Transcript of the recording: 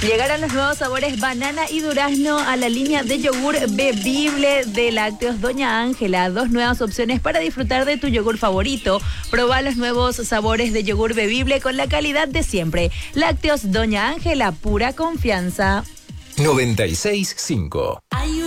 Llegaron los nuevos sabores banana y durazno a la línea de yogur bebible de Lácteos Doña Ángela. 2 nuevas opciones para disfrutar de tu yogur favorito. Proba los nuevos sabores de yogur bebible con la calidad de siempre. Lácteos Doña Ángela, pura confianza. 96.5